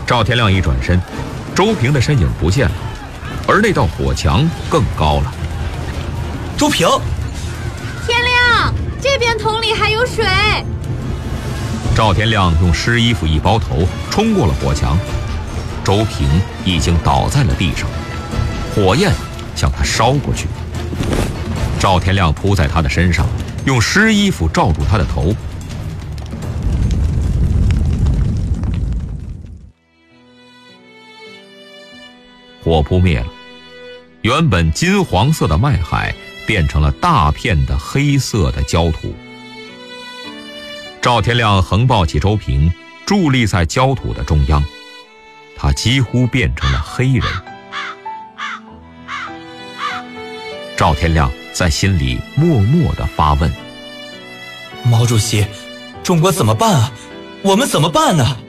赵天亮一转身，周平的身影不见了，而那道火墙更高了。 周平， 天亮，这边桶里还有水。 赵天亮用湿衣服一包头，冲过了火墙。周平已经倒在了地上，火焰向他烧过去。赵天亮扑在他的身上，用湿衣服罩住他的头。火扑灭了，原本金黄色的麦海变成了大片的黑色的焦土。赵天亮横抱起周平，伫立在焦土的中央，他几乎变成了黑人。赵天亮在心里默默地发问： 毛主席，中国怎么办啊？我们怎么办呢？